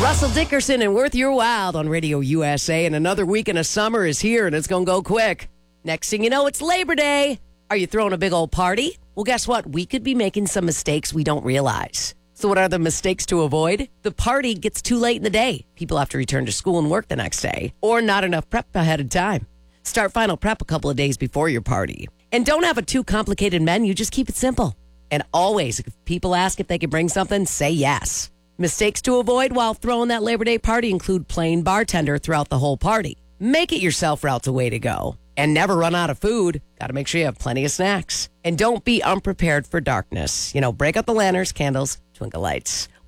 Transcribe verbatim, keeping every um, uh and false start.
Russell Dickerson and Worth Your Wild on Radio U S A, and another weekend of summer is here, and it's going to go quick. Next thing you know, it's Labor Day. Are you throwing a big old party? Well, guess what? We could be making some mistakes we don't realize. So what are the mistakes to avoid? The party gets too late in the day. People have to return to school and work the next day, or not enough prep ahead of time. Start final prep a couple of days before your party. And don't have a too complicated menu, just keep it simple. And always, if people ask if they can bring something, say yes. Mistakes to avoid while throwing that Labor Day party include playing bartender throughout the whole party. Make it yourself route's a way to go. And never run out of food. Got to make sure you have plenty of snacks. And don't be unprepared for darkness. You know, break out the lanterns, candles, twinkle lights.